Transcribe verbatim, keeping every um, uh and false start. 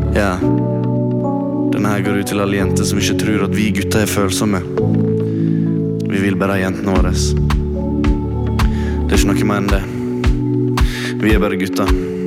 Ja. Denne her går ut til alle jenter som ikke tror at vi gutter er følsomme. Vi vil bare ha jentene våres. Det er ikke noe mer enn det. Vi er bare gutter.